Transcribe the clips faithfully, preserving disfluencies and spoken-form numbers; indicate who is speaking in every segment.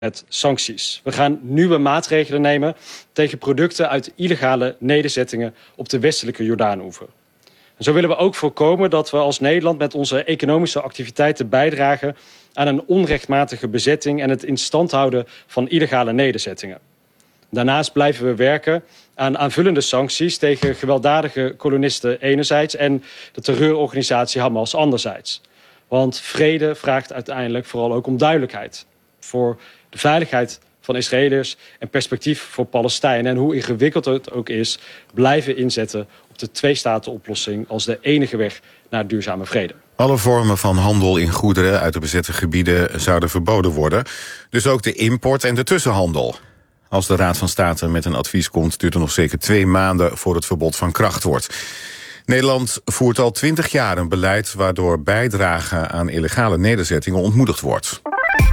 Speaker 1: met sancties. We gaan nieuwe maatregelen nemen tegen producten uit illegale nederzettingen op de westelijke Jordaanoever. En zo willen we ook voorkomen dat we als Nederland met onze economische activiteiten bijdragen aan een onrechtmatige bezetting en het in stand houden van illegale nederzettingen. Daarnaast blijven we werken aan aanvullende sancties tegen gewelddadige kolonisten enerzijds en de terreurorganisatie Hamas anderzijds. Want vrede vraagt uiteindelijk vooral ook om duidelijkheid voor de veiligheid van Israëliërs en perspectief voor Palestijnen. En hoe ingewikkeld het ook is, blijven inzetten op de twee-staten-oplossing als de enige weg naar duurzame vrede.
Speaker 2: Alle vormen van handel in goederen uit de bezette gebieden zouden verboden worden. Dus ook de import en de tussenhandel. Als de Raad van State met een advies komt, duurt het nog zeker twee maanden voor het verbod van kracht wordt. Nederland voert al twintig jaar een beleid waardoor bijdragen aan illegale nederzettingen ontmoedigd wordt.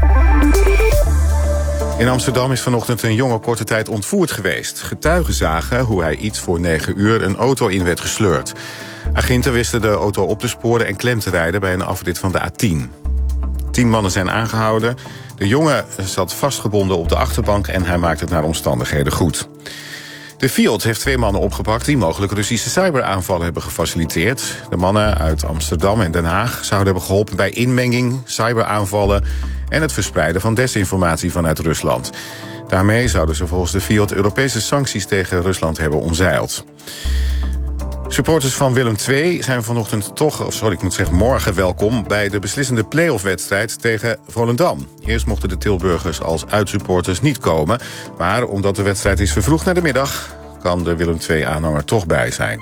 Speaker 2: In Amsterdam is vanochtend een jongen korte tijd ontvoerd geweest. Getuigen zagen hoe hij iets voor negen uur een auto in werd gesleurd. Agenten wisten de auto op te sporen en klem te rijden bij een afrit van de A tien. Tien mannen zijn aangehouden. De jongen zat vastgebonden op de achterbank en hij maakt het naar omstandigheden goed. De Fiat heeft twee mannen opgepakt die mogelijk Russische cyberaanvallen hebben gefaciliteerd. De mannen uit Amsterdam en Den Haag zouden hebben geholpen bij inmenging, cyberaanvallen en het verspreiden van desinformatie vanuit Rusland. Daarmee zouden ze volgens de Fiat Europese sancties tegen Rusland hebben omzeild. Supporters van Willem twee zijn vanochtend toch, of sorry, ik moet zeggen morgen welkom bij de beslissende play-off-wedstrijd tegen Volendam. Eerst mochten de Tilburgers als uitsupporters niet komen, maar omdat de wedstrijd is vervroegd naar de middag, kan de Willem twee-aanhanger toch bij zijn.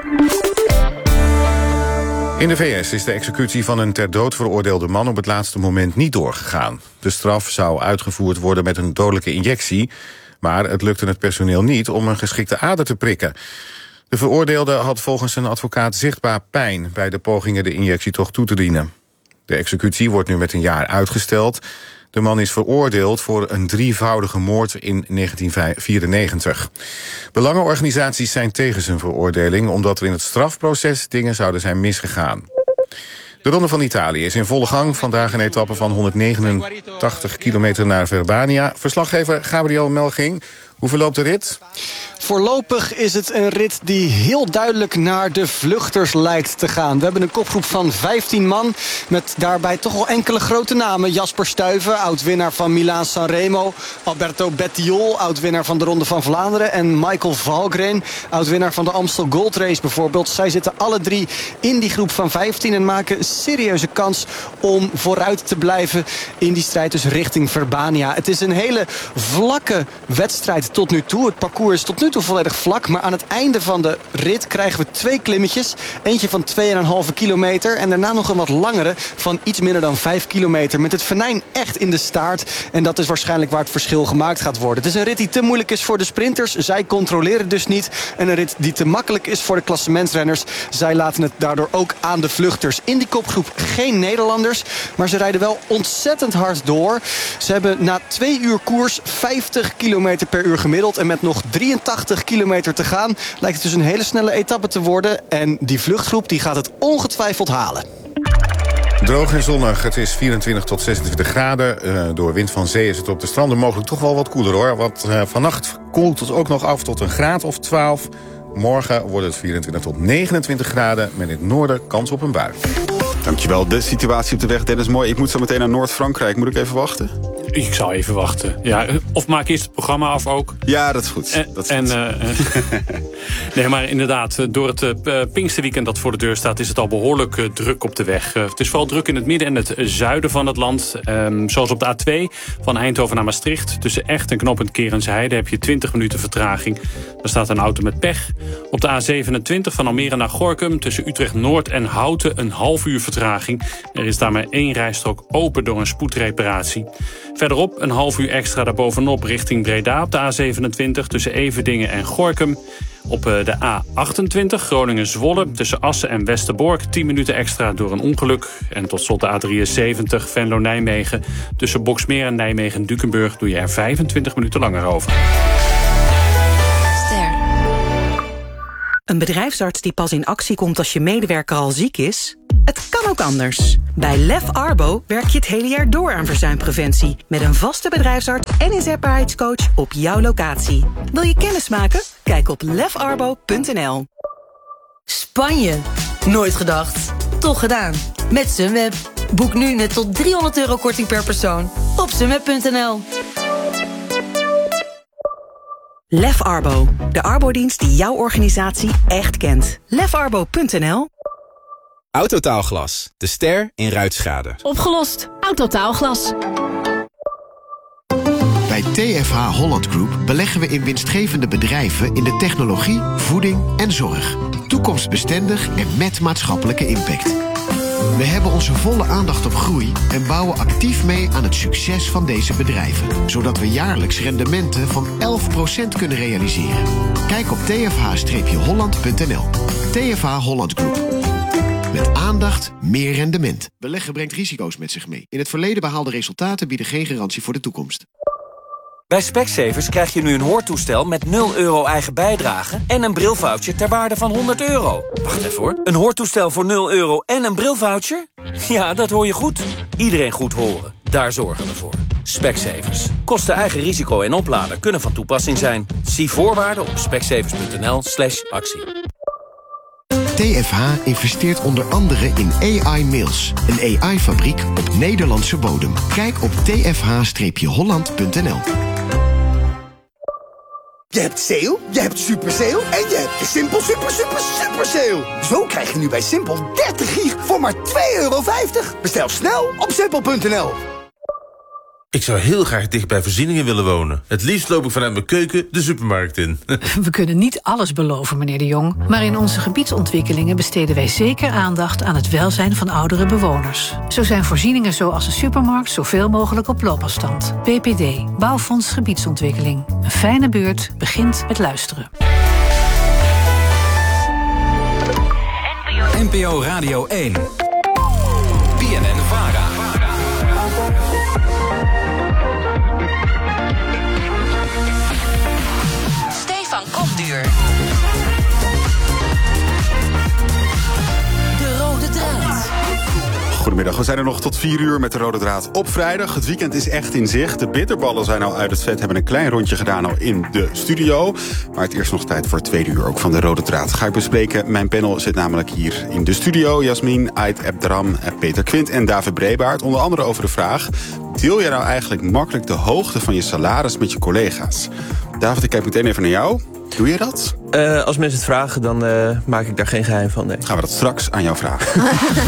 Speaker 2: In de V S is de executie van een ter dood veroordeelde man op het laatste moment niet doorgegaan. De straf zou uitgevoerd worden met een dodelijke injectie, maar het lukte het personeel niet om een geschikte ader te prikken. De veroordeelde had volgens zijn advocaat zichtbaar pijn bij de pogingen de injectie toch toe te dienen. De executie wordt nu met een jaar uitgesteld. De man is veroordeeld voor een drievoudige moord in negentien vierennegentig. Belangenorganisaties zijn tegen zijn veroordeling omdat er in het strafproces dingen zouden zijn misgegaan. De Ronde van Italië is in volle gang. Vandaag een etappe van honderdnegenentachtig kilometer naar Verbania. Verslaggever Gabriel Melging, hoe verloopt de rit?
Speaker 3: Voorlopig is het een rit die heel duidelijk naar de vluchters lijkt te gaan. We hebben een kopgroep van vijftien man met daarbij toch wel enkele grote namen. Jasper Stuyven, oud-winnaar van Milaan-Sanremo. Alberto Bettiol, oud-winnaar van de Ronde van Vlaanderen. En Michael Valgren, oud-winnaar van de Amstel Gold Race bijvoorbeeld. Zij zitten alle drie in die groep van vijftien en maken een serieuze kans om vooruit te blijven in die strijd dus richting Verbania. Het is een hele vlakke wedstrijd tot nu toe. Het parcours is tot nu toe volledig vlak, maar aan het einde van de rit krijgen we twee klimmetjes. Eentje van twee komma vijf kilometer en daarna nog een wat langere van iets minder dan vijf kilometer. Met het venijn echt in de staart. En dat is waarschijnlijk waar het verschil gemaakt gaat worden. Het is een rit die te moeilijk is voor de sprinters. Zij controleren dus niet. En een rit die te makkelijk is voor de klassementsrenners. Zij laten het daardoor ook aan de vluchters. In die kopgroep geen Nederlanders, maar ze rijden wel ontzettend hard door. Ze hebben na twee uur koers vijftig kilometer per uur gemiddeld. En met nog drieëntachtig kilometer te gaan lijkt het dus een hele snelle etappe te worden. En die vluchtgroep die gaat het ongetwijfeld halen.
Speaker 2: Droog en zonnig. Het is vierentwintig tot zesentwintig graden. Uh, door wind van zee is het op de stranden mogelijk toch wel wat koeler hoor. Want uh, vannacht koelt het ook nog af tot een graad of twaalf. Morgen wordt het vierentwintig tot negenentwintig graden. Met in het noorden kans op een bui.
Speaker 4: Dankjewel. De situatie op de weg, Dennis, mooi. Ik moet zo meteen naar Noord-Frankrijk. Moet ik even wachten?
Speaker 5: Ik zou even wachten. Ja, of maak eerst het programma af ook.
Speaker 4: Ja, dat is goed.
Speaker 5: En,
Speaker 4: dat is
Speaker 5: en,
Speaker 4: goed.
Speaker 5: Uh, nee, maar inderdaad, door het uh, Pinksterweekend dat voor de deur staat, is het al behoorlijk uh, druk op de weg. Uh, het is vooral druk in het midden en het zuiden van het land. Um, zoals op de A twee van Eindhoven naar Maastricht. Tussen Echt en knooppunt Kerensheide heb je twintig minuten vertraging. Daar staat een auto met pech. Op de A zevenentwintig van Almere naar Gorinchem tussen Utrecht Noord en Houten een half uur vertraging. Er is daar maar één rijstrook open door een spoedreparatie. Verderop een half uur extra daarbovenop richting Breda op de A zevenentwintig tussen Everdingen en Gorinchem. Op de A achtentwintig Groningen-Zwolle tussen Assen en Westerbork tien minuten extra door een ongeluk. En tot slot de A drieënzeventig Venlo-Nijmegen tussen Boksmeer en Nijmegen-Dukenburg doe je er vijfentwintig minuten langer over.
Speaker 6: Een bedrijfsarts die pas in actie komt als je medewerker al ziek is? Het kan ook anders. Bij Lef Arbo werk je het hele jaar door aan verzuimpreventie. Met een vaste bedrijfsarts en inzetbaarheidscoach op jouw locatie. Wil je kennis maken? Kijk op lef arbo punt n l.
Speaker 7: Spanje? Nooit gedacht. Toch gedaan. Met Sunweb. Boek nu met tot driehonderd euro korting per persoon op sunweb punt n l.
Speaker 6: Lef Arbo, de arbodienst die jouw organisatie echt kent. lef arbo punt n l.
Speaker 8: Autotaalglas, de ster in ruitschade.
Speaker 9: Opgelost. Autotaalglas.
Speaker 10: Bij T F H Holland Group beleggen we in winstgevende bedrijven in de technologie, voeding en zorg. Toekomstbestendig en met maatschappelijke impact. We hebben onze volle aandacht op groei en bouwen actief mee aan het succes van deze bedrijven. Zodat we jaarlijks rendementen van elf procent kunnen realiseren. Kijk op t f h holland punt n l. T F H Holland Group. Met aandacht, meer rendement. Beleggen brengt risico's met zich mee. In het verleden behaalde resultaten bieden geen garantie voor de toekomst.
Speaker 11: Bij Specsavers krijg je nu een hoortoestel met nul euro eigen bijdrage en een brilvoucher ter waarde van honderd euro. Wacht even hoor. Een hoortoestel voor nul euro en een brilvoucher? Ja, dat hoor je goed. Iedereen goed horen. Daar zorgen we voor. Specsavers. Kosten eigen risico en opladen kunnen van toepassing zijn. Zie voorwaarden op specsavers punt n l slash actie.
Speaker 10: T F H investeert onder andere in A I Mails, een A I-fabriek op Nederlandse bodem. Kijk op t f h holland punt n l.
Speaker 12: Je hebt sale, je hebt super sale en je hebt de Simpel super super super sale. Zo krijg je nu bij Simpel dertig gig voor maar twee euro vijftig. Bestel snel op simpel punt n l.
Speaker 13: Ik zou heel graag dicht bij voorzieningen willen wonen. Het liefst loop ik vanuit mijn keuken de supermarkt in.
Speaker 9: We kunnen niet alles beloven, meneer De Jong. Maar in onze gebiedsontwikkelingen besteden wij zeker aandacht aan het welzijn van oudere bewoners. Zo zijn voorzieningen zoals de supermarkt zoveel mogelijk op loopafstand. B P D, Bouwfonds Gebiedsontwikkeling. Een fijne buurt begint met luisteren.
Speaker 14: N P O Radio één. B N N-VARA.
Speaker 7: Kopduur. De rode draad.
Speaker 4: Goedemiddag, we zijn er nog tot vier uur met de Rode Draad op vrijdag. Het weekend is echt in zicht. De bitterballen zijn al uit het vet, hebben een klein rondje gedaan al in de studio. Maar het eerst nog tijd voor het tweede uur ook van de Rode Draad. Ga ik bespreken. Mijn panel zit namelijk hier in de studio. Jasmin, Ait Abdram, Peter Quint en David Brebaert. Onder andere over de vraag: deel jij nou eigenlijk makkelijk de hoogte van je salaris met je collega's? David, ik kijk meteen even naar jou. Doe je dat?
Speaker 15: Uh, als mensen het vragen, dan uh, maak ik daar geen geheim van. Nee.
Speaker 4: Gaan we dat straks aan jou vragen.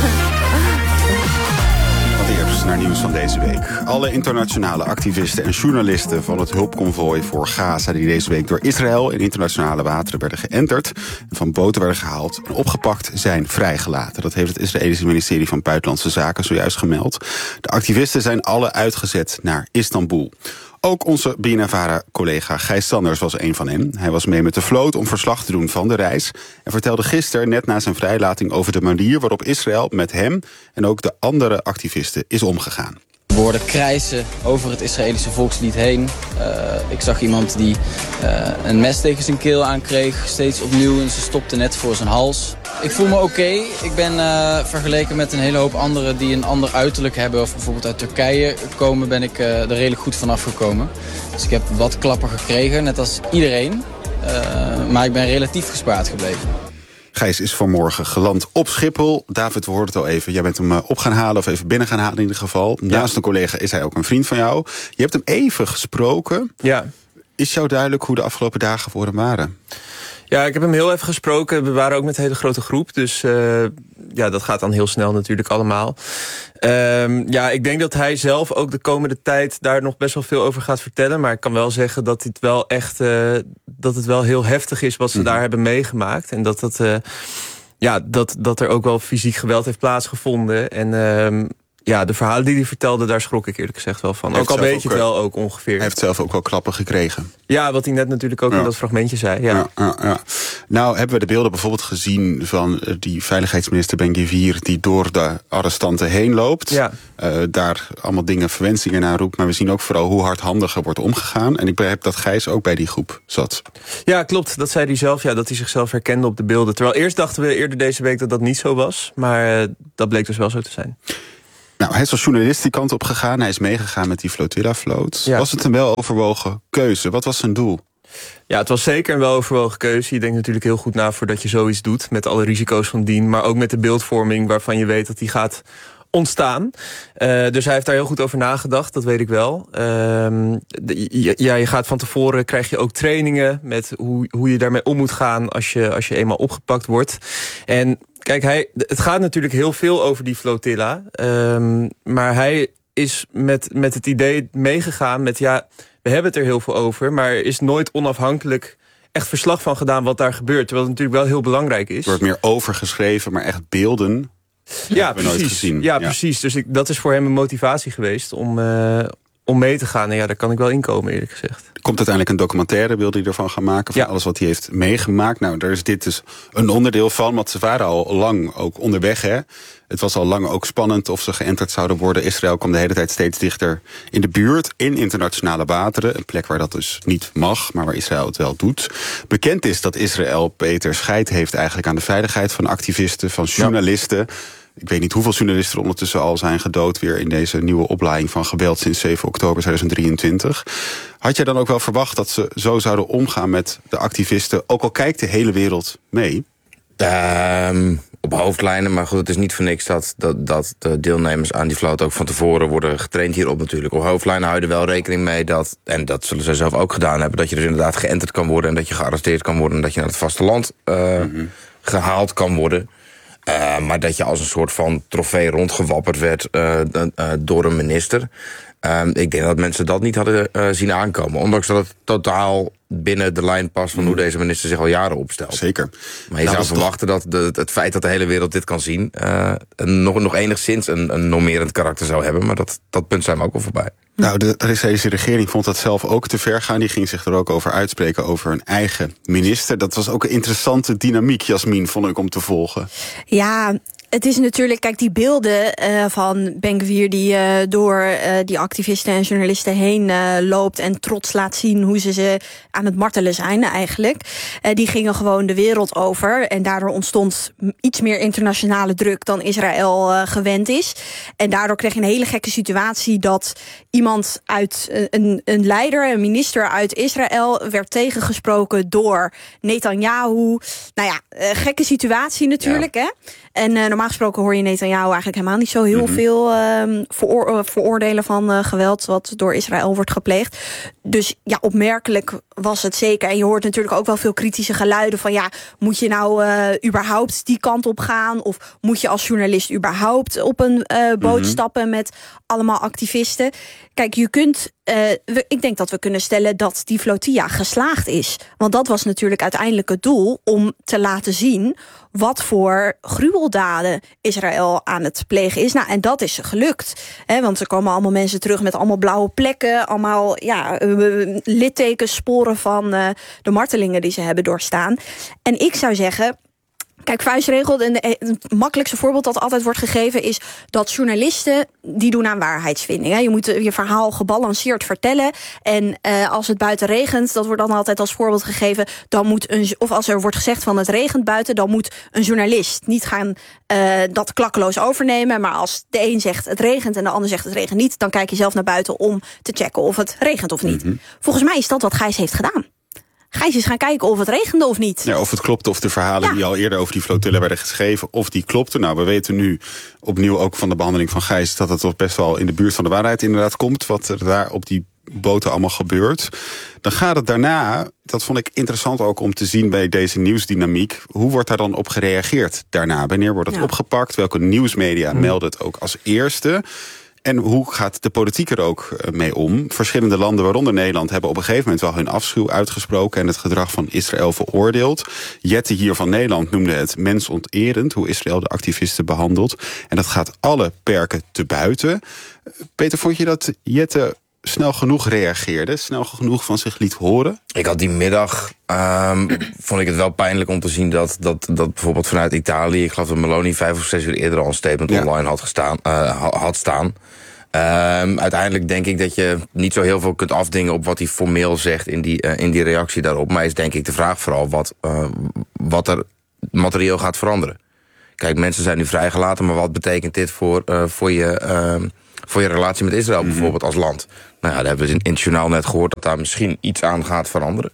Speaker 4: Wat eerst naar nieuws van deze week. Alle internationale activisten en journalisten van het hulpconvooi voor Gaza, die deze week door Israël in internationale wateren werden geënterd en van boten werden gehaald en opgepakt, zijn vrijgelaten. Dat heeft het Israëlische ministerie van Buitenlandse Zaken zojuist gemeld. De activisten zijn alle uitgezet naar Istanbul. Ook onze B N N-VARA-collega Gijs Sanders was een van hen. Hij was mee met de vloot om verslag te doen van de reis en vertelde gisteren, net na zijn vrijlating, over de manier waarop Israël met hem en ook de andere activisten is omgegaan.
Speaker 16: Woorden krijsen over het Israëlische volkslied heen. Uh, ik zag iemand die uh, een mes tegen zijn keel aankreeg, steeds opnieuw, en ze stopte net voor zijn hals. Ik voel me oké. Okay. Ik ben uh, vergeleken met een hele hoop anderen die een ander uiterlijk hebben, of bijvoorbeeld uit Turkije komen, ben ik uh, er redelijk goed van afgekomen. Dus ik heb wat klappen gekregen, net als iedereen. Uh, maar ik ben relatief gespaard gebleven.
Speaker 4: Gijs is vanmorgen geland op Schiphol. David, we hoorden het al even. Jij bent hem op gaan halen, of even binnen gaan halen in ieder geval. Naast een collega is hij ook een vriend van jou. Je hebt hem even gesproken.
Speaker 15: Ja.
Speaker 4: Is jou duidelijk hoe de afgelopen dagen voor hem waren?
Speaker 15: Ja, ik heb hem heel even gesproken. We waren ook met een hele grote groep. Dus uh, ja, dat gaat dan heel snel natuurlijk allemaal. Um, ja, ik denk dat hij zelf ook de komende tijd daar nog best wel veel over gaat vertellen. Maar ik kan wel zeggen dat het wel echt uh, dat het wel heel heftig is wat ze mm-hmm. daar hebben meegemaakt. En dat, dat, uh, ja, dat, dat er ook wel fysiek geweld heeft plaatsgevonden. En um, ja, de verhalen die hij vertelde, daar schrok ik eerlijk gezegd wel van. Ook al weet je het wel ook ongeveer.
Speaker 4: Hij heeft zelf ook wel klappen gekregen.
Speaker 15: Ja, wat hij net natuurlijk ook ja. in dat fragmentje zei. Ja.
Speaker 4: Ja, ja, ja. Nou hebben we de beelden bijvoorbeeld gezien van die veiligheidsminister Ben-Gvir die door de arrestanten heen loopt.
Speaker 15: Ja.
Speaker 4: Uh, daar allemaal dingen, verwensingen naar roept. Maar we zien ook vooral hoe hardhandig er wordt omgegaan. En ik begrijp dat Gijs ook bij die groep zat.
Speaker 15: Ja, klopt. Dat zei hij zelf. Ja, dat hij zichzelf herkende op de beelden. Terwijl eerst dachten we eerder deze week dat dat niet zo was. Maar uh, dat bleek dus wel zo te zijn.
Speaker 4: Nou, hij is als journalist die kant op gegaan. Hij is meegegaan met die flotilla-vloot.
Speaker 15: Ja.
Speaker 4: Was het een weloverwogen keuze? Wat was zijn doel?
Speaker 15: Ja, het was zeker een weloverwogen keuze. Je denkt natuurlijk heel goed na voordat je zoiets doet. Met alle risico's van dien. Maar ook met de beeldvorming waarvan je weet dat die gaat ontstaan. Uh, dus hij heeft daar heel goed over nagedacht, dat weet ik wel. Uh, de, ja, je gaat van tevoren, krijg je ook trainingen met hoe, hoe je daarmee om moet gaan als je, als je eenmaal opgepakt wordt. En kijk, hij, het gaat natuurlijk heel veel over die flotilla. Um, maar hij is met, met het idee meegegaan met, ja, we hebben het er heel veel over, maar er is nooit onafhankelijk echt verslag van gedaan wat daar gebeurt. Terwijl het natuurlijk wel heel belangrijk is.
Speaker 4: Er wordt meer overgeschreven, maar echt beelden
Speaker 15: ja,
Speaker 4: hebben we nooit gezien.
Speaker 15: Ja,
Speaker 4: ja,
Speaker 15: precies. Dus ik, dat is voor hem een motivatie geweest om, uh, om mee te gaan. En ja, daar kan ik wel inkomen, eerlijk gezegd.
Speaker 4: Er komt uiteindelijk een documentaire, wil hij ervan gaan maken, van ja. alles wat hij heeft meegemaakt. Nou, daar is dit dus een onderdeel van, want ze waren al lang ook onderweg, hè. Het was al lang ook spannend of ze geënterd zouden worden. Israël kwam de hele tijd steeds dichter in de buurt, in internationale wateren. Een plek waar dat dus niet mag, maar waar Israël het wel doet. Bekend is dat Israël, Peter, scheid heeft eigenlijk aan de veiligheid van activisten, van journalisten. Ja. Ik weet niet hoeveel journalisten er ondertussen al zijn gedood weer in deze nieuwe opleiding van geweld sinds zeven oktober tweeduizend drieëntwintig. Had jij dan ook wel verwacht dat ze zo zouden omgaan met de activisten, ook al kijkt de hele wereld mee?
Speaker 17: Um, op hoofdlijnen, maar goed, het is niet voor niks dat, dat, dat de deelnemers aan die vloot ook van tevoren worden getraind hierop natuurlijk. Op hoofdlijnen hou je er wel rekening mee dat, en dat zullen zij zelf ook gedaan hebben, dat je dus inderdaad geënterd kan worden en dat je gearresteerd kan worden en dat je naar het vasteland uh, mm-hmm. gehaald kan worden. Uh, maar dat je als een soort van trofee rondgewapperd werd uh, uh, door een minister. Uh, ik denk dat mensen dat niet hadden uh, zien aankomen. Ondanks dat het totaal binnen de lijn past van hoe deze minister zich al jaren opstelt.
Speaker 4: Zeker.
Speaker 17: Maar je nou, zou verwachten toch dat de, het feit dat de hele wereld dit kan zien Uh, nog, nog enigszins een, een normerend karakter zou hebben. Maar dat, dat punt zijn we ook al voorbij.
Speaker 4: Nou, de Israëlische regering vond dat zelf ook te ver gaan. Die ging zich er ook over uitspreken over een eigen minister. Dat was ook een interessante dynamiek, Jasmin, vond ik, om te volgen.
Speaker 18: Ja, het is natuurlijk, kijk, die beelden uh, van Ben-Gvir die uh, door uh, die activisten en journalisten heen uh, loopt en trots laat zien hoe ze ze aan het martelen zijn eigenlijk. Uh, die gingen gewoon de wereld over en daardoor ontstond iets meer internationale druk dan Israël uh, gewend is. En daardoor kreeg je een hele gekke situatie dat iemand uit uh, een, een leider, een minister uit Israël werd tegengesproken door Netanyahu. Nou ja, uh, gekke situatie natuurlijk, ja. hè. En uh, normaal gesproken hoor je Netanyahu eigenlijk helemaal niet zo heel mm-hmm. veel uh, veroor- veroordelen van uh, geweld wat door Israël wordt gepleegd. Dus ja, opmerkelijk was het zeker. En je hoort natuurlijk ook wel veel kritische geluiden van ja, moet je nou uh, überhaupt die kant op gaan? Of moet je als journalist überhaupt op een uh, boot mm-hmm. stappen met allemaal activisten? Kijk, je kunt, uh, we, ik denk dat we kunnen stellen dat die flotilla geslaagd is. Want dat was natuurlijk uiteindelijk het doel om te laten zien wat voor gruweldaden Israël aan het plegen is. Nou, en dat is gelukt. Hè, want er komen allemaal mensen terug met allemaal blauwe plekken, allemaal ja, uh, littekens, sporen van uh, de martelingen die ze hebben doorstaan. En ik zou zeggen, kijk, vuistregel, en het makkelijkste voorbeeld dat altijd wordt gegeven is dat journalisten, die doen aan waarheidsvinding. Hè. Je moet je verhaal gebalanceerd vertellen. En uh, als het buiten regent, dat wordt dan altijd als voorbeeld gegeven, dan moet een, of als er wordt gezegd van het regent buiten, dan moet een journalist niet gaan uh, dat klakkeloos overnemen. Maar als de een zegt het regent en de ander zegt het regent niet, dan kijk je zelf naar buiten om te checken of het regent of niet. Mm-hmm. Volgens mij is dat wat Gijs heeft gedaan. Gijs is gaan kijken of het regende of niet.
Speaker 4: Ja, of het klopte, of de verhalen ja. die al eerder over die flotilla werden geschreven, of die klopten. Nou, we weten nu opnieuw ook van de behandeling van Gijs dat het toch best wel in de buurt van de waarheid inderdaad komt, wat er daar op die boten allemaal gebeurt. Dan gaat het daarna, dat vond ik interessant ook om te zien bij deze nieuwsdynamiek, hoe wordt daar dan op gereageerd daarna? Wanneer wordt het ja. opgepakt? Welke nieuwsmedia mm. melden het ook als eerste? En hoe gaat de politiek er ook mee om? Verschillende landen, waaronder Nederland, hebben op een gegeven moment wel hun afschuw uitgesproken en het gedrag van Israël veroordeeld. Jette hier van Nederland noemde het mensonterend, hoe Israël de activisten behandelt. En dat gaat alle perken te buiten. Peter, vond je dat Jette snel genoeg reageerde, snel genoeg van zich liet horen?
Speaker 17: Ik had die middag, um, vond ik het wel pijnlijk om te zien dat, dat, dat bijvoorbeeld vanuit Italië, ik geloof dat Meloni vijf of zes uur eerder al een statement ja. online had, gestaan, uh, had staan. Um, uiteindelijk denk ik dat je niet zo heel veel kunt afdingen op wat hij formeel zegt in die, uh, in die reactie daarop. Maar is denk ik de vraag vooral wat, uh, wat er materieel gaat veranderen. Kijk, mensen zijn nu vrijgelaten, maar wat betekent dit voor, uh, voor je... Uh, voor je relatie met Israël bijvoorbeeld als land. Nou ja, daar hebben we in het journaal net gehoord dat daar misschien iets aan gaat veranderen.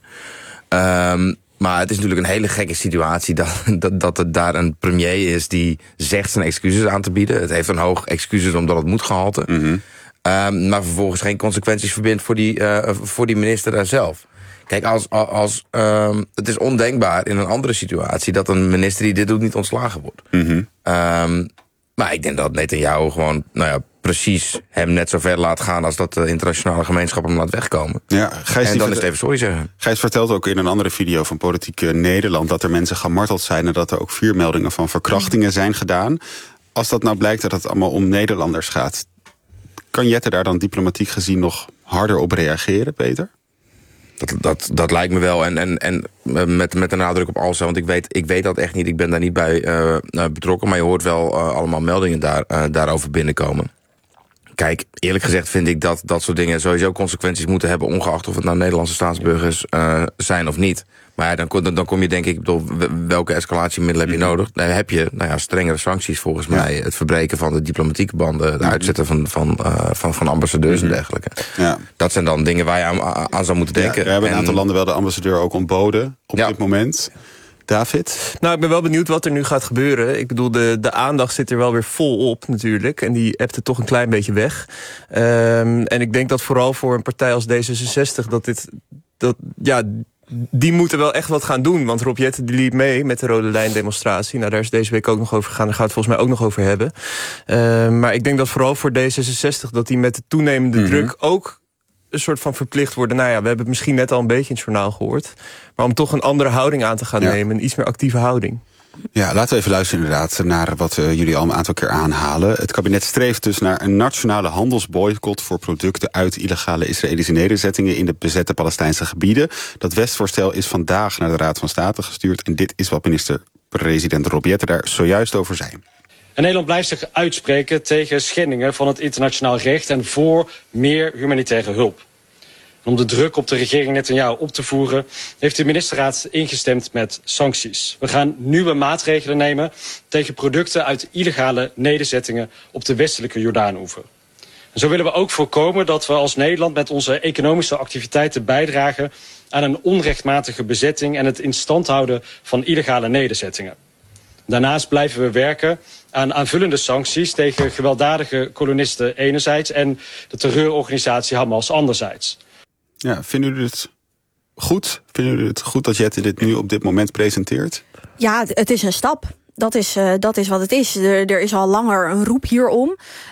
Speaker 17: Um, maar het is natuurlijk een hele gekke situatie dat, dat, dat er daar een premier is die zegt zijn excuses aan te bieden. Het heeft een hoog excuses omdat het moet gehalte. Mm-hmm. Um, maar vervolgens geen consequenties verbindt voor die, uh, voor die minister daar zelf. Kijk, als, als, um, het is ondenkbaar in een andere situatie dat een minister die dit doet niet ontslagen wordt. Mm-hmm. Um, maar ik denk dat Netanyahu gewoon, nou ja, precies hem net zo ver laat gaan als dat de internationale gemeenschap hem laat wegkomen. Ja, Gijs, en dan is het even sorry zeggen.
Speaker 4: Gijs vertelt ook in een andere video van Politiek Nederland dat er mensen gemarteld zijn en dat er ook vier meldingen van verkrachtingen zijn gedaan. Als dat nou blijkt dat het allemaal om Nederlanders gaat, kan Jette daar dan diplomatiek gezien nog harder op reageren, Peter?
Speaker 17: Dat, dat, dat lijkt me wel. En, en, en met, met de nadruk op alsa, want ik weet, ik weet dat echt niet. Ik ben daar niet bij uh, betrokken, maar je hoort wel uh, allemaal meldingen daar, uh, daarover binnenkomen. Kijk, eerlijk gezegd vind ik dat dat soort dingen sowieso consequenties moeten hebben, ongeacht of het nou Nederlandse staatsburgers uh, zijn of niet. Maar ja, dan, dan kom je denk ik, bedoel, welke escalatiemiddelen heb je nodig? Dan heb je nou ja, strengere sancties volgens ja. mij. Het verbreken van de diplomatieke banden, het uitzetten van, van, uh, van, van ambassadeurs mm-hmm. en dergelijke. Ja. Dat zijn dan dingen waar je aan, aan zou moeten denken.
Speaker 4: Ja, we hebben een
Speaker 17: en,
Speaker 4: aantal landen wel de ambassadeur ook ontboden op ja. dit moment. David?
Speaker 15: Nou, ik ben wel benieuwd wat er nu gaat gebeuren. Ik bedoel, de, de aandacht zit er wel weer vol op natuurlijk. En die ebt er toch een klein beetje weg. Um, en ik denk dat vooral voor een partij als D zesenzestig... dat dit... Dat, ja, die moeten wel echt wat gaan doen. Want Rob Jetten die liep mee met de Rode Lijn demonstratie. Nou, daar is deze week ook nog over gegaan. Daar gaat het volgens mij ook nog over hebben. Uh, maar ik denk dat vooral voor D zesenzestig... dat die met de toenemende mm-hmm. druk ook een soort van verplicht worden. Nou ja, we hebben het misschien net al een beetje in het journaal gehoord. Maar om toch een andere houding aan te gaan ja. nemen. Een iets meer actieve houding.
Speaker 4: Ja, laten we even luisteren inderdaad naar wat uh, jullie al een aantal keer aanhalen. Het kabinet streeft dus naar een nationale handelsboycott voor producten uit illegale Israëlische nederzettingen in de bezette Palestijnse gebieden. Dat wetsvoorstel is vandaag naar de Raad van State gestuurd. En dit is wat minister-president Rob Jetten daar zojuist over zei.
Speaker 1: En Nederland blijft zich uitspreken tegen schendingen van het internationaal recht en voor meer humanitaire hulp. Om de druk op de regering Netanyahu op te voeren, heeft de ministerraad ingestemd met sancties. We gaan nieuwe maatregelen nemen tegen producten uit illegale nederzettingen op de westelijke Jordaanoever. En zo willen we ook voorkomen dat we als Nederland met onze economische activiteiten bijdragen aan een onrechtmatige bezetting en het in stand houden van illegale nederzettingen. Daarnaast blijven we werken aan aanvullende sancties tegen gewelddadige kolonisten enerzijds en de terreurorganisatie Hamas anderzijds.
Speaker 4: Ja, vinden jullie het goed? Vinden jullie het goed dat Jette dit nu op dit moment presenteert?
Speaker 18: Ja, het is een stap. Dat is, uh, dat is wat het is. Er, er is al langer een roep hierom.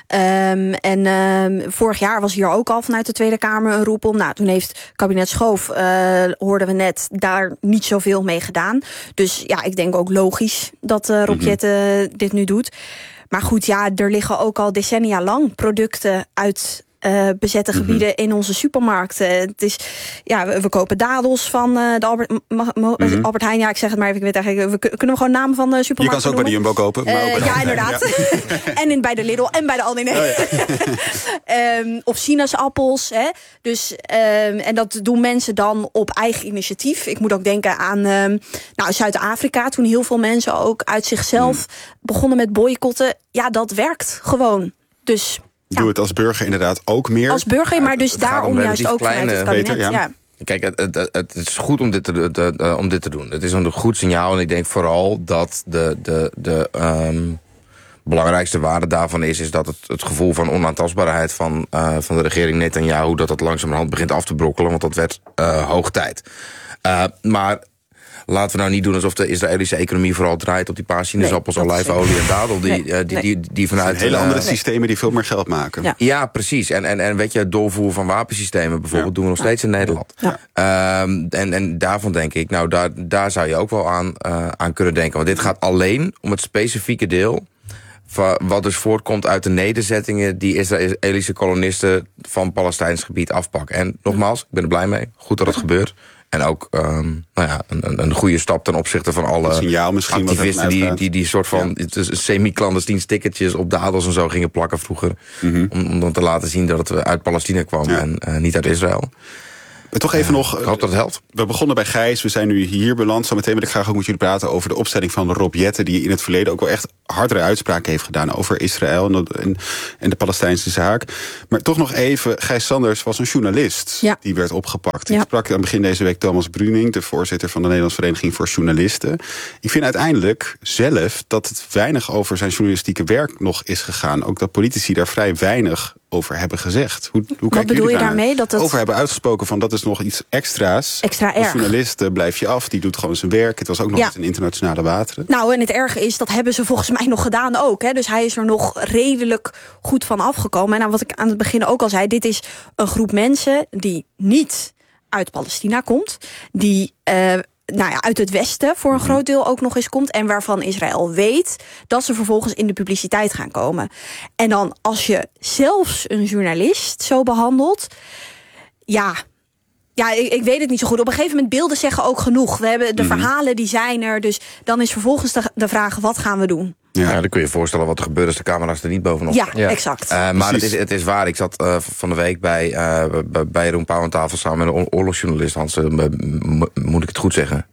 Speaker 18: Um, en um, vorig jaar was hier ook al vanuit de Tweede Kamer een roep om. Nou, toen heeft kabinet Schoof, uh, hoorden we net, daar niet zoveel mee gedaan. Dus ja, ik denk ook logisch dat uh, Rob Jette mm-hmm. dit nu doet. Maar goed, ja, er liggen ook al decennia lang producten uit Uh, bezette gebieden mm-hmm. in onze supermarkten. Het is, ja, we, we kopen dadels van uh, de Albert, ma, ma, mm-hmm. Albert Heijn. Ja, ik zeg het maar even. Ik weet eigenlijk, we kunnen we gewoon namen van de supermarkten.
Speaker 4: Je kan ze ook noemen. Bij de Jumbo kopen. Maar
Speaker 18: uh, ja, inderdaad. Ja. En in, bij de Lidl en bij de Aldi. Nee. Oh, ja. um, of sinaasappels. Hè. Dus, um, en dat doen mensen dan op eigen initiatief. Ik moet ook denken aan um, nou, Zuid-Afrika. Toen heel veel mensen ook uit zichzelf mm. begonnen met boycotten. Ja, dat werkt gewoon. Dus
Speaker 4: doe ja. het als burger inderdaad ook meer.
Speaker 18: Als burger, maar dus daarom juist ook vanuit het kabinet. Beter, ja. Ja.
Speaker 17: Kijk, het, het, het is goed om dit, te, de, de, om dit te doen. Het is een goed signaal en ik denk vooral dat de, de, de um, belangrijkste waarde daarvan is, is dat het, het gevoel van onaantastbaarheid van, uh, van de regering Netanyahu, dat dat langzamerhand begint af te brokkelen, want dat werd uh, hoog tijd. Uh, maar laten we nou niet doen alsof de Israëlische economie vooral draait op die paar sinaasappels, nee, olijfolie en dadel. Die, nee, uh, die, nee. die, die, die vanuit
Speaker 4: hele andere
Speaker 17: uh,
Speaker 4: systemen die veel meer geld maken.
Speaker 17: Ja, ja precies. En, en, en weet je, het doorvoeren van wapensystemen bijvoorbeeld ja. doen we nog steeds in Nederland. Ja. Um, en, en daarvan denk ik, nou daar, daar zou je ook wel aan, uh, aan kunnen denken. Want dit gaat alleen om het specifieke deel wat dus voortkomt uit de nederzettingen die Israëlische kolonisten van Palestijns gebied afpakken. En nogmaals, ik ben er blij mee. Goed dat het gebeurt. En ook um, nou ja, een, een goede stap ten opzichte van alle activisten die, die die soort van ja. semi-clandestien stickertjes op dadels en zo gingen plakken vroeger. Mm-hmm. Om, om dan te laten zien dat het uit Palestina kwam ja. en uh, niet uit Israël.
Speaker 4: Maar toch even uh, nog.
Speaker 17: Ik hoop dat het helpt.
Speaker 4: We begonnen bij Gijs, we zijn nu hier beland. Zometeen wil ik graag ook met jullie praten over de opstelling van Rob Jetten, die in het verleden ook wel echt hardere uitspraken heeft gedaan over Israël en de, en, en de Palestijnse zaak. Maar toch nog even, Gijs Sanders was een journalist ja. die werd opgepakt. Ja. Ik sprak aan begin deze week Thomas Bruning, de voorzitter van de Nederlandse Vereniging voor Journalisten. Ik vind uiteindelijk zelf dat het weinig over zijn journalistieke werk nog is gegaan. Ook dat politici daar vrij weinig over hebben gezegd. Hoe, hoe
Speaker 18: Wat bedoel je daarmee? Dat het
Speaker 4: over hebben uitgesproken van dat is nog iets extra's.
Speaker 18: Extra erg.
Speaker 4: Als journalist blijf je af, die doet gewoon zijn werk. Het was ook nog ja. eens in internationale wateren.
Speaker 18: Nou, en het erge is, dat hebben ze volgens mij nog gedaan ook. Hè? Dus hij is er nog redelijk goed van afgekomen. En nou, wat ik aan het begin ook al zei, dit is een groep mensen die niet uit Palestina komt. Die Uh, nou ja, uit het Westen voor een groot deel ook nog eens komt. En waarvan Israël weet dat ze vervolgens in de publiciteit gaan komen. En dan als je zelfs een journalist zo behandelt, ja, ja ik, ik weet het niet zo goed. Op een gegeven moment beelden zeggen ook genoeg. We hebben de mm-hmm. verhalen die zijn er. Dus dan is vervolgens de, de vraag, wat gaan we doen?
Speaker 17: Ja, ja, dan kun je je voorstellen wat er gebeurt als de camera's er niet bovenop.
Speaker 18: Ja, ja. exact.
Speaker 17: Uh, maar het is, het is waar. Ik zat uh, van de week bij, uh, bij Jeroen Pauw aan tafel samen met een oorlogsjournalist. Hans, uh, m- moet ik het goed zeggen?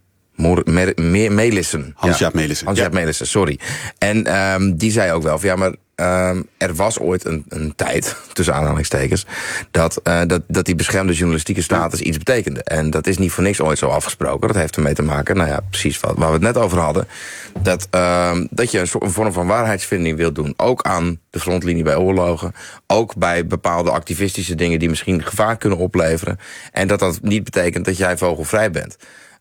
Speaker 17: Melissen.
Speaker 4: Hans-Jaap ja. Melissen.
Speaker 17: Hans-Jaap ja. Melissen, sorry. En um, die zei ook wel van ja, maar um, er was ooit een, een tijd, tussen aanhalingstekens, dat, uh, dat, dat die beschermde journalistieke status ja. iets betekende. En dat is niet voor niks ooit zo afgesproken. Dat heeft ermee te maken, nou ja, precies wat, waar we het net over hadden. Dat, um, dat je een, soort, een vorm van waarheidsvinding wilt doen. Ook aan de frontlinie bij oorlogen. Ook bij bepaalde activistische dingen die misschien gevaar kunnen opleveren. En dat dat niet betekent dat jij vogelvrij bent.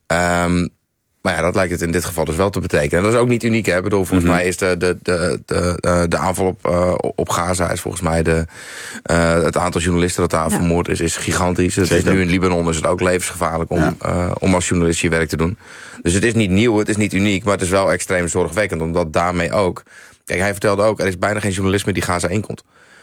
Speaker 17: Um, Maar ja, dat lijkt het in dit geval dus wel te betekenen. En dat is ook niet uniek, hè. Ik bedoel, volgens mm-hmm. mij is de, de, de, de, de aanval op, uh, op Gaza is volgens mij de, uh, het aantal journalisten dat daar ja. vermoord is, is gigantisch. Het is nu in Libanon is het ook levensgevaarlijk om, ja. uh, om als journalist je werk te doen. Dus het is niet nieuw, het is niet uniek, maar het is wel extreem zorgwekkend, omdat daarmee ook, kijk, hij vertelde ook, er is bijna geen journalist meer die Gaza inkomt.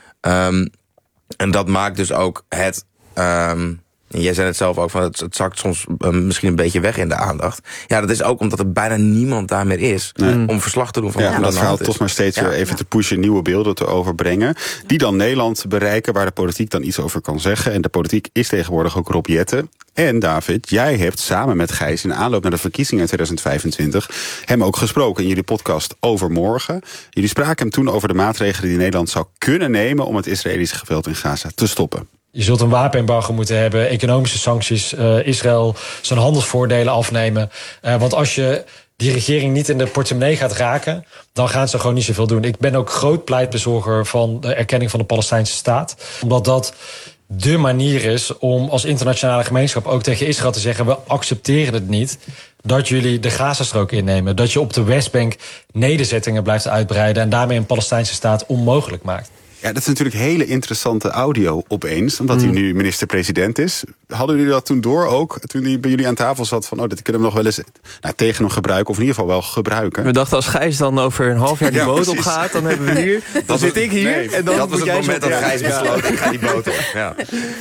Speaker 17: Um, en dat maakt dus ook het Um, jij zei het zelf ook, van het, het zakt soms uh, misschien een beetje weg in de aandacht. Ja, dat is ook omdat er bijna niemand daar meer is nee. om verslag te doen van
Speaker 4: ja,
Speaker 17: wat
Speaker 4: en
Speaker 17: er
Speaker 4: dat verhaal toch maar steeds ja. weer even te pushen, nieuwe beelden te overbrengen, die dan Nederland bereiken, waar de politiek dan iets over kan zeggen. En de politiek is tegenwoordig ook Rob Jetten. En David, jij hebt samen met Gijs in aanloop naar de verkiezingen in tweeduizend vijfentwintig hem ook gesproken in jullie podcast Overmorgen. Jullie spraken hem toen over de maatregelen die Nederland zou kunnen nemen om het Israëlische geweld in Gaza te stoppen.
Speaker 1: Je zult een wapenembargo moeten hebben, economische sancties, uh, Israël zijn handelsvoordelen afnemen. Uh, want als je die regering niet in de portemonnee gaat raken, dan gaan ze gewoon niet zoveel doen. Ik ben ook groot pleitbezorger van de erkenning van de Palestijnse staat. Omdat dat de manier is om als internationale gemeenschap ook tegen Israël te zeggen, we accepteren het niet dat jullie de Gazastrook innemen. Dat je op de Westbank nederzettingen blijft uitbreiden en daarmee een Palestijnse staat onmogelijk maakt.
Speaker 4: Ja, dat is natuurlijk hele interessante audio opeens, omdat hij nu minister-president is. Hadden jullie dat toen door ook, toen hij bij jullie aan tafel zat, van oh, dit kunnen we nog wel eens nou, tegen hem gebruiken, of in ieder geval wel gebruiken?
Speaker 15: We dachten, als Gijs dan over een half jaar die ja, boot precies. opgaat, dan hebben we hier, dan dat zit ik hier. Nee,
Speaker 17: en dan dat was het moment zo, dat ja, Gijs besloot, ja. ik ga die boot op. Ja.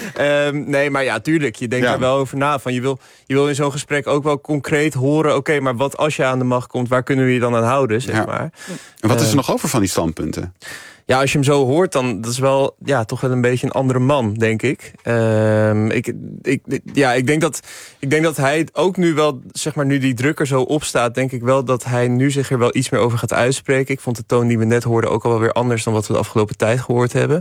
Speaker 15: Um, nee, maar ja, tuurlijk, je denkt ja. daar wel over na. Van, je, wil, je wil in zo'n gesprek ook wel concreet horen, oké, okay, maar wat als je aan de macht komt, waar kunnen we je dan aan houden, zeg ja. maar.
Speaker 4: En wat is er nog over van die standpunten?
Speaker 15: Ja, als je hem zo hoort, dan dat is wel ja, toch wel een beetje een andere man, denk ik. Um, ik, ik, ja, ik, denk dat, ik denk dat hij ook nu wel, zeg maar, nu die druk er zo op staat, denk ik wel dat hij nu zich er wel iets meer over gaat uitspreken. Ik vond de toon die we net hoorden ook al wel weer anders dan wat we de afgelopen tijd gehoord hebben.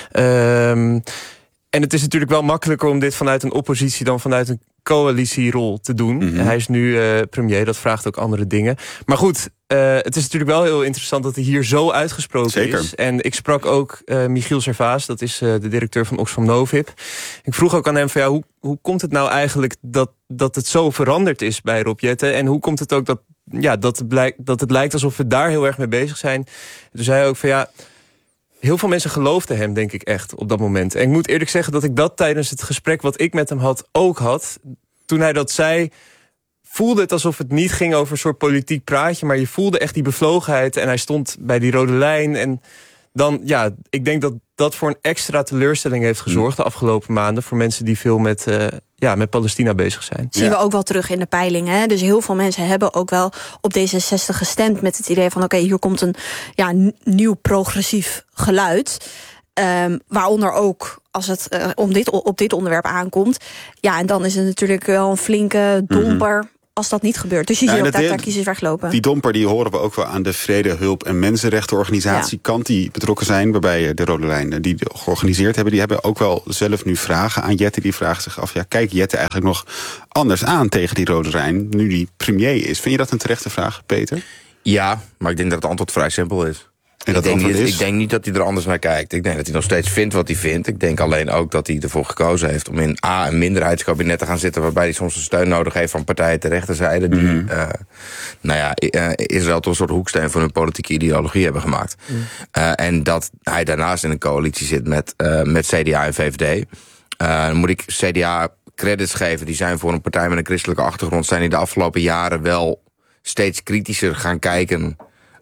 Speaker 15: Um, en het is natuurlijk wel makkelijker om dit vanuit een oppositie dan vanuit een coalitierol te doen. Mm-hmm. Hij is nu uh, premier, dat vraagt ook andere dingen. Maar goed, uh, het is natuurlijk wel heel interessant dat hij hier zo uitgesproken Zeker. is. En ik sprak ook uh, Michiel Servaas, dat is uh, de directeur van Oxfam Novib. Ik vroeg ook aan hem van ja, hoe, hoe komt het nou eigenlijk dat dat het zo veranderd is bij Rob Jetten? En hoe komt het ook dat, ja, dat, het blijkt, dat het lijkt alsof we daar heel erg mee bezig zijn? Toen zei hij ook van ja, heel veel mensen geloofden hem, denk ik echt, op dat moment. En ik moet eerlijk zeggen dat ik dat tijdens het gesprek wat ik met hem had ook had. Toen hij dat zei, voelde het alsof het niet ging over een soort politiek praatje, maar je voelde echt die bevlogenheid en hij stond bij die rode lijn. En dan, ja, ik denk dat dat voor een extra teleurstelling heeft gezorgd de afgelopen maanden voor mensen die veel met, uh, ja, met Palestina bezig zijn.
Speaker 18: Dat zien we ook wel terug in de peilingen. Hè? Dus heel veel mensen hebben ook wel op D zesenzestig gestemd met het idee van oké, okay, hier komt een ja, n- nieuw progressief geluid. Um, waaronder ook als het uh, om dit, op dit onderwerp aankomt. Ja, en dan is het natuurlijk wel een flinke domper. Mm-hmm. Als dat niet gebeurt. Dus je ziet ja, ook dat daar kiezers weglopen.
Speaker 4: Die domper die horen we ook wel aan de Vrede, Hulp en Mensenrechtenorganisatie ja. kant die betrokken zijn, waarbij de Rode Lijn die georganiseerd hebben, die hebben ook wel zelf nu vragen aan Jette. Die vragen zich af, ja, kijk Jette eigenlijk nog anders aan tegen die Rode Lijn nu die premier is? Vind je dat een terechte vraag, Peter?
Speaker 17: Ja, maar ik denk dat het antwoord vrij simpel is.
Speaker 4: En dat
Speaker 17: ik, denk niet,
Speaker 4: is?
Speaker 17: ik denk niet dat hij er anders naar kijkt. Ik denk dat hij nog steeds vindt wat hij vindt. Ik denk alleen ook dat hij ervoor gekozen heeft om in A, een minderheidskabinet te gaan zitten, waarbij hij soms een steun nodig heeft van partijen ter rechterzijde die mm-hmm. uh, nou ja, uh, Israël tot een soort hoeksteen van hun politieke ideologie hebben gemaakt. Mm. Uh, en dat hij daarnaast in een coalitie zit met, uh, met C D A en V V D. Uh, dan moet ik C D A credits geven. Die zijn voor een partij met een christelijke achtergrond, zijn die de afgelopen jaren wel steeds kritischer gaan kijken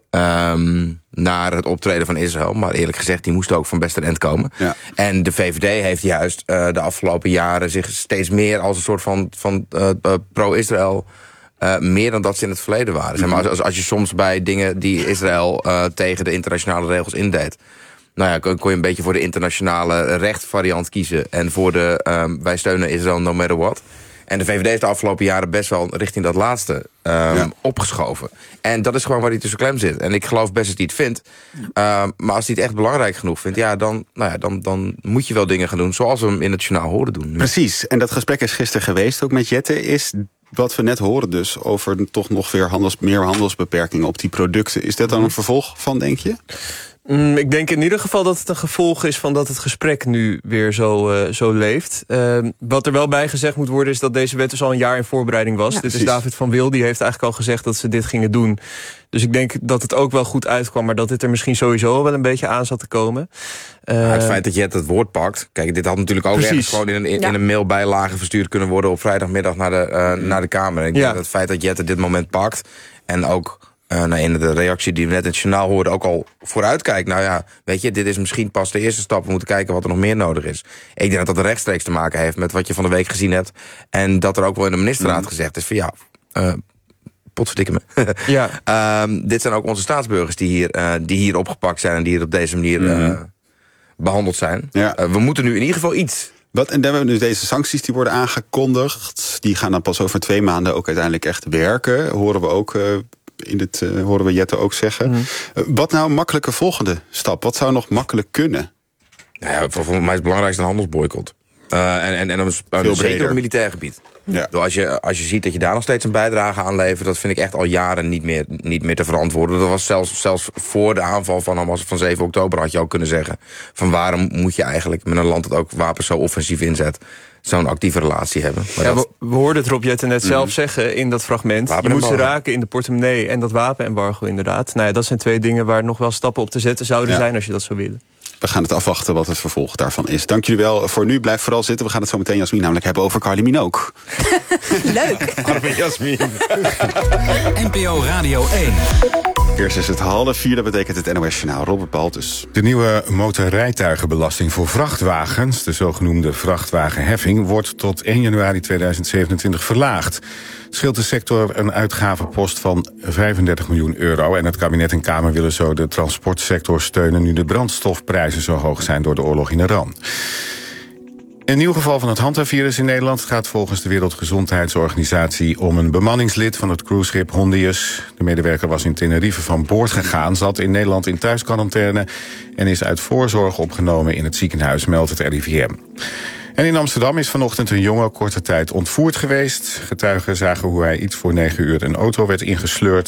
Speaker 17: Um, naar het optreden van Israël. Maar eerlijk gezegd, die moest ook van best een end komen. Ja. En de V V D heeft juist uh, de afgelopen jaren zich steeds meer als een soort van, van uh, uh, pro-Israël, Uh, meer dan dat ze in het verleden waren. Mm-hmm. Zeg maar, als, als je soms bij dingen die Israël uh, tegen de internationale regels indeed, nou ja, kon, kon je een beetje voor de internationale rechtvariant kiezen en voor de um, wij steunen Israël no matter what. En de V V D heeft de afgelopen jaren best wel richting dat laatste um, ja. opgeschoven. En dat is gewoon waar hij tussen klem zit. En ik geloof best dat hij het vindt. Uh, maar als hij het echt belangrijk genoeg vindt, ja, dan, nou ja, dan, dan moet je wel dingen gaan doen zoals we hem in het journaal horen doen. Nu.
Speaker 4: Precies. En dat gesprek is gisteren geweest ook met Jette. Is wat we net horen dus over toch nog weer handels, meer handelsbeperkingen op die producten. Is dat dan een vervolg van, denk je?
Speaker 15: Mm, ik denk in ieder geval dat het een gevolg is van dat het gesprek nu weer zo, uh, zo leeft. Uh, wat er wel bij gezegd moet worden is dat deze wet dus al een jaar in voorbereiding was. Ja, dit precies. is David van Wil, die heeft eigenlijk al gezegd dat ze dit gingen doen. Dus ik denk dat het ook wel goed uitkwam, maar dat dit er misschien sowieso wel een beetje aan zat te komen.
Speaker 17: Uh, het feit dat je het woord pakt. Kijk, dit had natuurlijk ook ergens gewoon in een, in, ja. in een mailbijlage verstuurd kunnen worden op vrijdagmiddag naar de, uh, naar de Kamer. Ik ja. denk dat het feit dat Jette dit moment pakt en ook Uh, nou, in de reactie die we net in het journaal hoorden ook al vooruitkijkt. Nou ja, weet je, dit is misschien pas de eerste stap. We moeten kijken wat er nog meer nodig is. Ik denk dat dat rechtstreeks te maken heeft met wat je van de week gezien hebt. En dat er ook wel in de ministerraad mm. gezegd is van ja, uh, potverdikke me. ja. um, dit zijn ook onze staatsburgers die hier, uh, die hier opgepakt zijn en die hier op deze manier uh, mm. behandeld zijn. Ja. Uh, we moeten nu in ieder geval iets.
Speaker 4: Wat, en dan hebben we nu deze sancties die worden aangekondigd. Die gaan dan pas over twee maanden ook uiteindelijk echt werken. Horen we ook Uh, In het uh, horen we Jette ook zeggen. Mm. Uh, wat nou een makkelijke volgende stap? Wat zou nog makkelijk kunnen?
Speaker 17: Nou ja, voor, voor mij is het belangrijkste een handelsboycott. Uh, en en, en dan zeker op het militair gebied. Ja. Als, je, als je ziet dat je daar nog steeds een bijdrage aan levert, dat vind ik echt al jaren niet meer, niet meer te verantwoorden. Dat was zelfs, zelfs voor de aanval van Hamas van zeven oktober had je ook kunnen zeggen van waarom moet je eigenlijk met een land dat ook wapens zo offensief inzet zo'n actieve relatie hebben. Maar
Speaker 15: ja,
Speaker 17: dat...
Speaker 15: we, we hoorden het Rob Jetten net zelf mm. zeggen in dat fragment. Je moet ze raken in de portemonnee en dat wapenembargo inderdaad. Nou ja, dat zijn twee dingen waar nog wel stappen op te zetten zouden ja. zijn als je dat zou willen.
Speaker 4: We gaan het afwachten wat het vervolg daarvan is. Dank jullie wel voor nu. Blijf vooral zitten. We gaan het zo meteen, Jasmin, namelijk hebben over Carly Minogue.
Speaker 18: Leuk.
Speaker 4: Arme Jasmin.
Speaker 14: N P O Radio één.
Speaker 4: Eerst is het half vier, dat betekent het N O S-journaal. Robert Baltus.
Speaker 2: De nieuwe motorrijtuigenbelasting voor vrachtwagens, de zogenoemde vrachtwagenheffing, wordt tot één januari tweeduizend zevenentwintig verlaagd. Het scheelt de sector een uitgavenpost van vijfendertig miljoen euro. En het kabinet en Kamer willen zo de transportsector steunen nu de brandstofprijzen zo hoog zijn door de oorlog in Iran. Een nieuw geval van het Hanta-virus in Nederland gaat volgens de Wereldgezondheidsorganisatie om een bemanningslid van het cruiseschip Hondius. De medewerker was in Tenerife van boord gegaan, zat in Nederland in thuisquarantaine en is uit voorzorg opgenomen in het ziekenhuis, meldt het R I V M. En in Amsterdam is vanochtend een jongen korte tijd ontvoerd geweest. Getuigen zagen hoe hij iets voor negen uur een auto werd ingesleurd.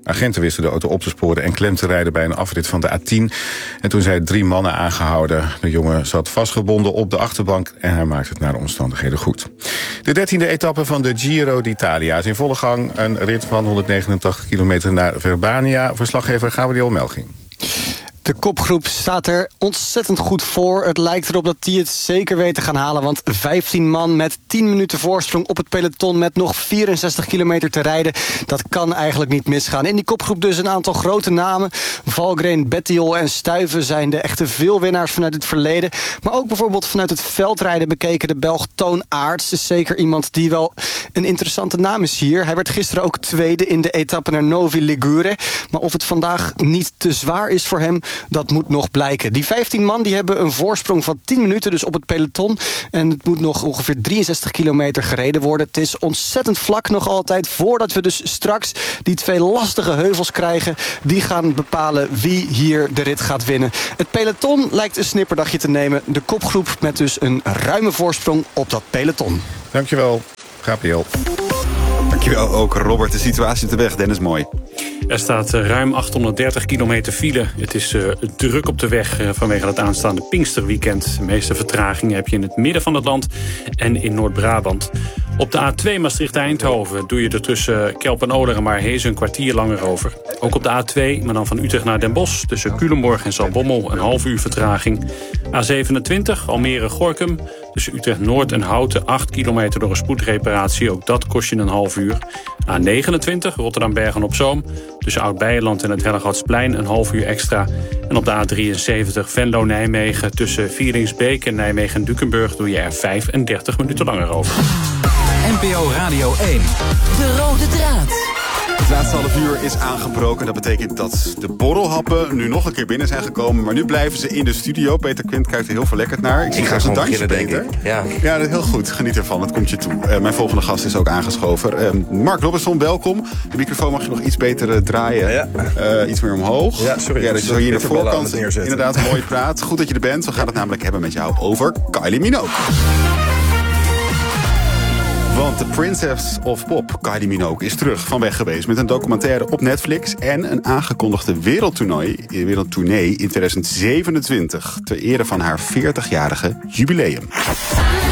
Speaker 2: Agenten wisten de auto op te sporen en klem te rijden bij een afrit van de A tien. En toen zijn drie mannen aangehouden. De jongen zat vastgebonden op de achterbank en hij maakt het naar de omstandigheden goed. De dertiende etappe van de Giro d'Italia is in volle gang. Een rit van honderdnegenentachtig kilometer naar Verbania. Verslaggever Gabriel Melching.
Speaker 3: De kopgroep staat er ontzettend goed voor. Het lijkt erop dat die het zeker weten te gaan halen. Want vijftien man met tien minuten voorsprong op het peloton met nog vierenzestig kilometer te rijden. Dat kan eigenlijk niet misgaan. In die kopgroep dus een aantal grote namen. Valgren, Bettiol en Stuyven zijn de echte veelwinnaars vanuit het verleden. Maar ook bijvoorbeeld vanuit het veldrijden bekeken de Belg Toon Aerts. Is zeker iemand die wel een interessante naam is hier. Hij werd gisteren ook tweede in de etappe naar Novi Ligure. Maar of het vandaag niet te zwaar is voor hem, dat moet nog blijken. Die vijftien man die hebben een voorsprong van tien minuten dus op het peloton. En het moet nog ongeveer drieënzestig kilometer gereden worden. Het is ontzettend vlak nog altijd. Voordat we dus straks die twee lastige heuvels krijgen, die gaan bepalen wie hier de rit gaat winnen. Het peloton lijkt een snipperdagje te nemen. De kopgroep met dus een ruime voorsprong op dat peloton.
Speaker 2: Dankjewel, Gabriel.
Speaker 4: Dankjewel ook, Robert. De situatie op de weg, Dennis Mooi.
Speaker 5: Er staat ruim achthonderddertig kilometer file. Het is uh, druk op de weg uh, vanwege het aanstaande Pinksterweekend. De meeste vertragingen heb je in het midden van het land en in Noord-Brabant. Op de A twee Maastricht-Eindhoven doe je er tussen Kelp en Oderen maar hees een kwartier langer over. Ook op de A twee, maar dan van Utrecht naar Den Bosch, tussen Culemborg en Zaltbommel een half uur vertraging. A zevenentwintig Almere-Gorinchem, tussen Utrecht-Noord en Houten acht kilometer door een spoedreparatie. Ook dat kost je een half uur. A negenentwintig Rotterdam-Bergen-op-Zoom, tussen Oud-Beijerland en het Hellegatsplein een half uur extra. En op de A drieënzeventig Venlo-Nijmegen, tussen Vieringsbeek en Nijmegen-Dukenburg doe je er vijfendertig minuten langer over.
Speaker 14: N P O Radio één.
Speaker 7: De rode draad.
Speaker 4: Het laatste half uur is aangebroken. Dat betekent dat de borrelhappen nu nog een keer binnen zijn gekomen. Maar nu blijven ze in de studio. Peter Quint kijkt er heel verlekkerd naar. Ik zie
Speaker 17: ik ga
Speaker 4: een dansje,
Speaker 17: beginnen,
Speaker 4: Peter.
Speaker 17: denk ik. Ja.
Speaker 4: ja, heel goed. Geniet ervan. Het komt je toe. Uh, mijn volgende gast is ook aangeschoven. Uh, Mark Robinson, welkom. De microfoon mag je nog iets beter uh, draaien.
Speaker 19: Ja.
Speaker 4: Uh, iets meer omhoog.
Speaker 19: Ja, sorry.
Speaker 4: Ja, dat je zo hier in de voorkant inderdaad mooi praat. Goed dat je er bent. We gaan het namelijk hebben met jou over Kylie Minogue. Want de Princess of Pop, Kylie Minogue, is terug van weg geweest met een documentaire op Netflix en een aangekondigde wereldtoernooi, wereldtournee in tweeduizend zevenentwintig ter ere van haar veertigjarige jubileum.